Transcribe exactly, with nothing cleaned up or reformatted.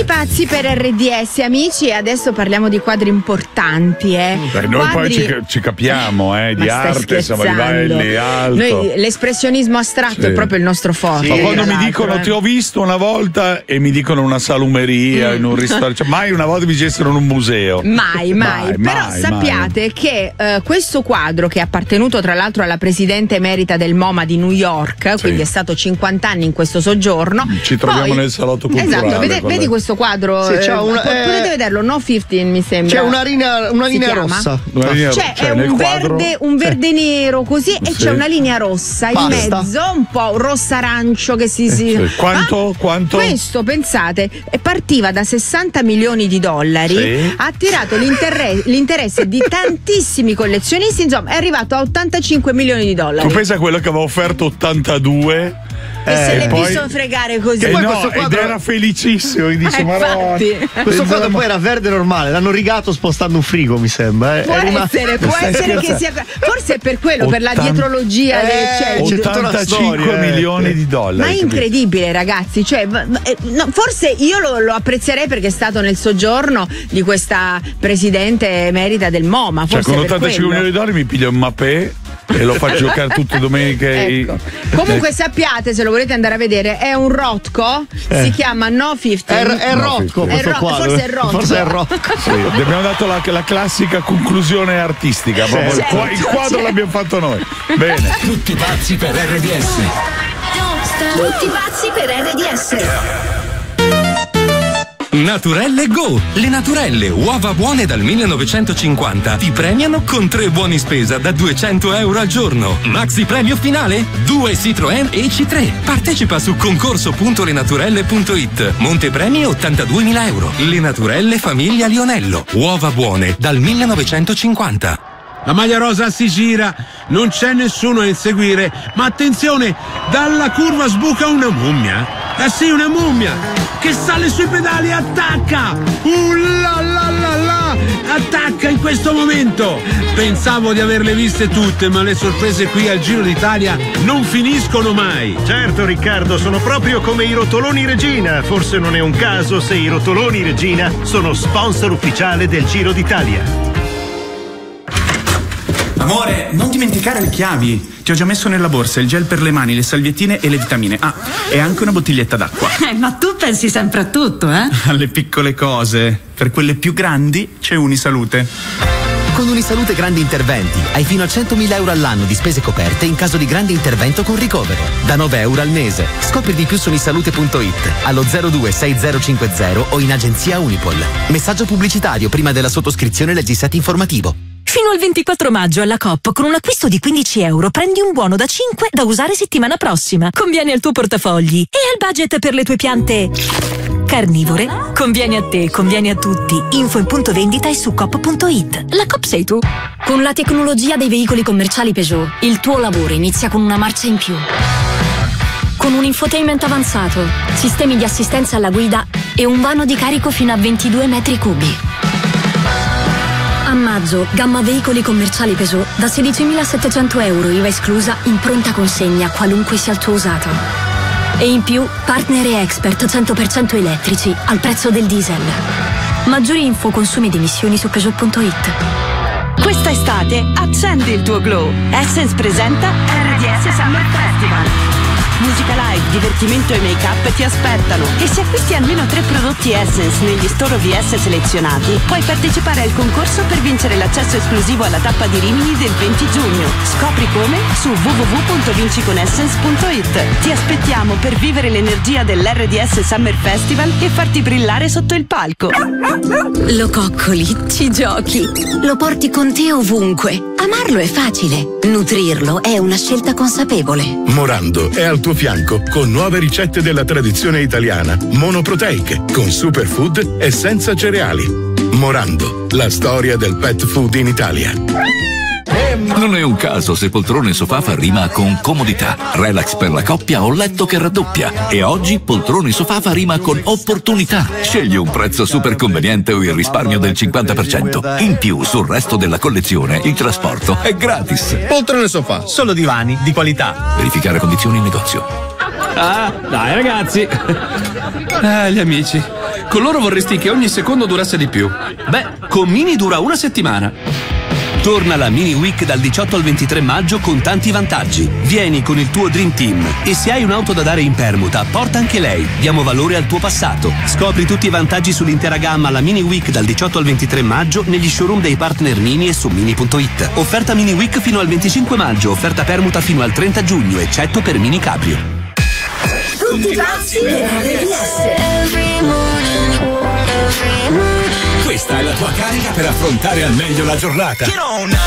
pazzi per R D S, amici, e adesso parliamo di quadri importanti, eh. Beh, noi quadri... poi ci, ci capiamo, eh, di arte, siamo a scherzando. livelli alto. Noi l'espressionismo astratto Sì. è proprio il nostro forte. Ma quando mi l'altro, dicono eh. ti ho visto una volta e mi dicono una salumeria Mm. in un ristorante, cioè, mai una volta mi dicessero in un museo. Mai, mai, Mai, però mai, sappiate mai. che eh, questo quadro, che è appartenuto tra l'altro alla presidente emerita del MoMA di New York, Sì. quindi è stato cinquanta anni in questo soggiorno. Ci troviamo Poi- nel salotto culturale. Esatto, vede- con vedi lei. questo quadro? Sì, c'è eh, una- po- eh, potete vederlo, no quindici mi sembra. C'è una linea, una Si linea chiama? rossa. Una linea- Cioè, cioè, è nel un quadro- verde, un verde nero così, e Sì. c'è una linea rossa in Basta. mezzo, un po' rossa arancio che si. si... Sì. Quanto? Ma Quanto? Questo, pensate, eh, partiva da sessanta milioni di dollari, Sì. ha attirato l'interre- l'interesse di tantissimi collezionisti, insomma, è arrivato a ottantacinque milioni di dollari. Tu pensa a quello che aveva offerto ottantadue? E se Eh, l'è poi- visto fregare così. Eh poi no, questo quadro- ed era felicissimo, mi dice Eh, ma no. infatti. Questo quadro poi era verde normale, l'hanno rigato spostando un frigo, mi sembra. eh. Può È rimasto- essere, può Stai essere che sia. scherzando? Forse è per quello, per la Ottanta- dietrologia. Eh, del- cioè, c'è tutta una ottantacinque storia, eh. milioni di dollari. ma è capito? incredibile, ragazzi. Cioè, ma- ma- eh, no, forse io lo, lo apprezzerei perché è stato nel soggiorno di questa presidente emerita del MoMA. Cioè, Forse con per ottantacinque quello. milioni di dollari mi piglio un Mappé e lo faccio giocare tutte le domeniche. Ecco. Comunque sappiate, se lo volete andare a vedere, è un Rotko, si chiama No cinquanta. È, è No, Rocco è questo Ro- quadro. forse è Rocco. Forse è Rocco. Sì, gli abbiamo dato la, la classica conclusione artistica. Proprio il, Certo, qua- il quadro certo. l'abbiamo fatto noi. Bene. Tutti pazzi per R D S. Tutti pazzi per R D S. Naturelle Go! Le Naturelle, uova buone dal millenovecentocinquanta, ti premiano con tre buoni spesa da duecento euro al giorno. Maxi premio finale? Due Citroën E C tre. Partecipa su concorso punto lenaturelle punto it. Monte premi ottantaduemila euro. Le Naturelle Famiglia Lionello. Uova buone dal millenovecentocinquanta. La maglia rosa si gira, non c'è nessuno a inseguire, ma attenzione, dalla curva sbuca una mummia. Eh sì, una mummia che sale sui pedali e attacca. Uh la la la la, attacca in questo momento. Pensavo di averle viste tutte, ma le sorprese qui al Giro d'Italia non finiscono mai. Certo Riccardo, sono proprio come i rotoloni Regina. Forse non è un caso se i rotoloni Regina sono sponsor ufficiale del Giro d'Italia. Amore, non dimenticare le chiavi. Ti ho già messo nella borsa il gel per le mani, le salviettine e le vitamine. Ah, e anche una bottiglietta d'acqua. Eh, ma tu pensi sempre a tutto, eh? Alle piccole cose. Per quelle più grandi c'è Unisalute. Con Unisalute Grandi Interventi hai fino a centomila euro all'anno di spese coperte in caso di grande intervento con ricovero. Da nove euro al mese. Scopri di più su unisalute punto it, allo zero due sei zero cinque zero o in agenzia Unipol. Messaggio pubblicitario prima della sottoscrizione del G sette informativo. Fino al ventiquattro maggio alla Coop con un acquisto di quindici euro prendi un buono da cinque da usare settimana prossima. Conviene al tuo portafogli e al budget per le tue piante carnivore. Conviene a te, conviene a tutti. Info in punto vendita e su coop punto it. La Coop sei tu. Con la tecnologia dei veicoli commerciali Peugeot, il tuo lavoro inizia con una marcia in più. Con un infotainment avanzato, sistemi di assistenza alla guida e un vano di carico fino a ventidue metri cubi. A maggio, gamma veicoli commerciali Peugeot da sedicimilasettecento euro I V A esclusa in pronta consegna qualunque sia il tuo usato. E in più, partner e expert cento per cento elettrici al prezzo del diesel. Maggiori info consumi ed emissioni su Peugeot punto it. Questa estate accendi il tuo glow. Essence presenta R D S Summer Festival. Musica live, divertimento e make-up ti aspettano. E se acquisti almeno tre prodotti Essence negli store O V S selezionati, puoi partecipare al concorso per vincere l'accesso esclusivo alla tappa di Rimini del venti giugno. Scopri come su w w w punto vinci con essence punto it. Ti aspettiamo per vivere l'energia dell'R D S Summer Festival e farti brillare sotto il palco. Lo coccoli, ci giochi, lo porti con te ovunque. Amarlo è facile, nutrirlo è una scelta consapevole. Morando è al tuo fianco con nuove ricette della tradizione italiana, monoproteiche, con superfood e senza cereali. Morando, la storia del pet food in Italia. Non è un caso se poltrone sofà fa rima con comodità, relax per la coppia o letto che raddoppia. E oggi poltrone sofà fa rima con opportunità. Scegli un prezzo super conveniente o il risparmio del cinquanta per cento. In più, sul resto della collezione, il trasporto è gratis. Poltrone sofà, solo divani di qualità. Verificare condizioni in negozio. Ah, dai ragazzi. Ah, gli amici. Con loro vorresti che ogni secondo durasse di più. Beh, con Mini dura una settimana. Torna la Mini Week dal diciotto al ventitré maggio con tanti vantaggi. Vieni con il tuo Dream Team e se hai un'auto da dare in permuta, porta anche lei. Diamo valore al tuo passato. Scopri tutti i vantaggi sull'intera gamma alla Mini Week dal diciotto al ventitré maggio negli showroom dei partner Mini e su mini punto it. Offerta Mini Week fino al venticinque maggio, offerta permuta fino al trenta giugno, eccetto per Mini Cabrio. Tutti pazzi per R D S. Questa è la tua carica per affrontare al meglio la giornata.